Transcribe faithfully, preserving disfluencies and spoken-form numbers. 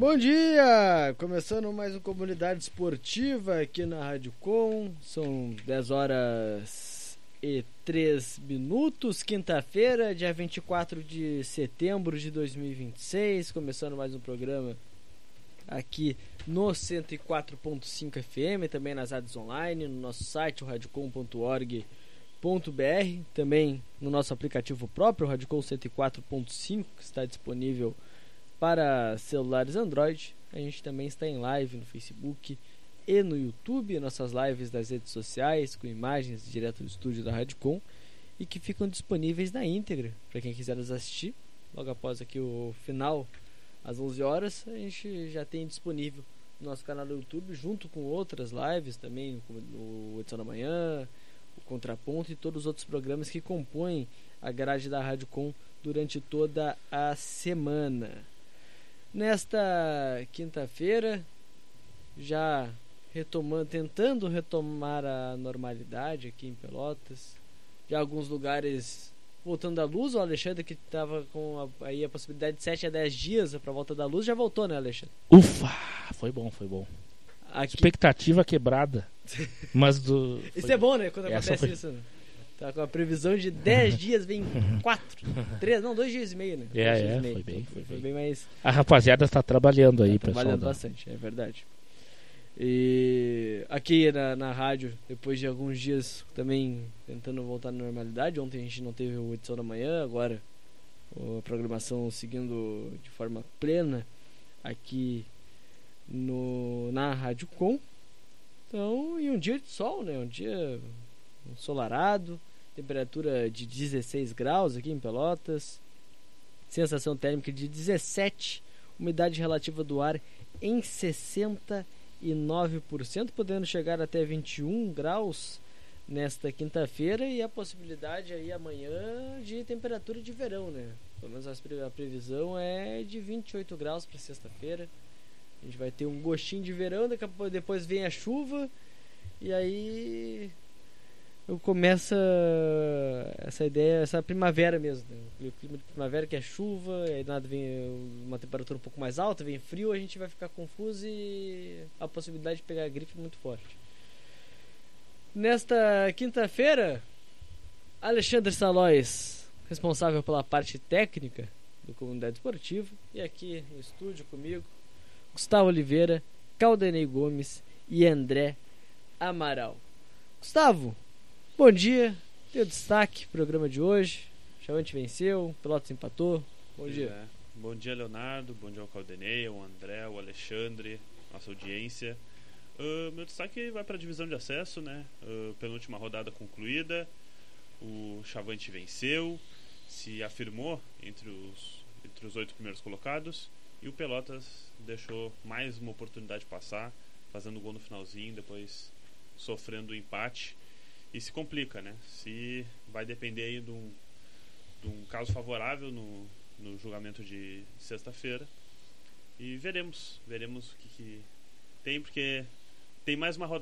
Bom dia! Começando mais uma Comunidade Esportiva aqui na Rádio Com. São dez horas e três minutos, quinta-feira, dia vinte e quatro de setembro de dois mil e vinte e seis. Começando mais um programa aqui no cento e quatro ponto cinco F M, também nas rádios online, no nosso site, o radiocom ponto org ponto b r, também no nosso aplicativo próprio, o Radiocom cento e quatro ponto cinco, que está disponível para celulares Android. A gente também está em live no Facebook e no YouTube, nossas lives das redes sociais, com imagens direto do estúdio da Radiocom, e que ficam disponíveis na íntegra, para quem quiser nos assistir. Logo após aqui o final, às onze horas, a gente já tem disponível no nosso canal do YouTube, junto com outras lives também, como o Edição da Manhã, o Contraponto e todos os outros programas que compõem a grade da Rádio Com durante toda a semana. Nesta quinta-feira, já retomando, tentando retomar a normalidade aqui em Pelotas, já alguns lugares voltando à luz. O Alexandre, que estava com a, aí a possibilidade de sete a dez dias para a volta da luz, já voltou, né, Alexandre? Ufa! Foi bom, foi bom. Aqui... Expectativa quebrada. Mas do. Isso foi... é bom, né? Quando Essa acontece foi... isso, né? Tá com a previsão de dez dias, vem quatro, três, não, dois dias e meio, né? É, dois é, meio. foi bem, foi, foi bem. bem mais. A rapaziada está trabalhando aí, tá pessoal. Trabalhando da... bastante, é verdade. E aqui na, na rádio, depois de alguns dias também tentando voltar à normalidade. Ontem a gente não teve o Edição da Manhã, agora a programação seguindo de forma plena aqui no, na Rádio Com. Então, e um dia de sol, né? Um dia ensolarado, temperatura de dezesseis graus aqui em Pelotas, sensação térmica de dezessete, umidade relativa do ar em sessenta e nove por cento, podendo chegar até vinte e um graus nesta quinta-feira, e a possibilidade aí amanhã de temperatura de verão, né? Pelo menos a previsão é de vinte e oito graus para sexta-feira. A gente vai ter um gostinho de verão, daqui a pouco, depois vem a chuva, e aí começa essa ideia, essa primavera mesmo, né? O clima de primavera, que é chuva, aí nada, vem uma temperatura um pouco mais alta, vem frio, a gente vai ficar confuso e a possibilidade de pegar a gripe muito forte. Nesta quinta-feira, Alexandre Salóis, responsável pela parte técnica do Comunidade Esportiva, e aqui no estúdio comigo, Gustavo Oliveira, Caldenei Gomes e André Amaral. Gustavo, bom dia, teu destaque pro programa de hoje. Chavante venceu, Pelotas empatou. Bom dia. É. Bom dia, Leonardo, bom dia ao Caldenei, ao André, ao Alexandre, nossa audiência. Uh, meu destaque vai para a divisão de acesso, né? Uh, penúltima rodada concluída, o Chavante venceu, se afirmou entre os entre os oito primeiros colocados, e o Pelotas deixou mais uma oportunidade passar, fazendo gol no finalzinho, depois sofrendo o empate, e se complica, né? Se vai depender aí de um, de um caso favorável no, no julgamento de sexta-feira, e veremos, veremos o que, que tem, porque tem mais uma rodada